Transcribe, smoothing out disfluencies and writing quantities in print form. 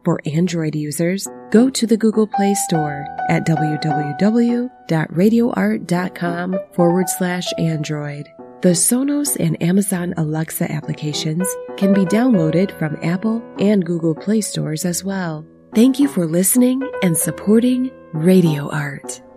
For Android users, go to the Google Play Store at www.radioart.com/Android. The Sonos and Amazon Alexa applications can be downloaded from Apple and Google Play stores as well. Thank you for listening and supporting Radio Art.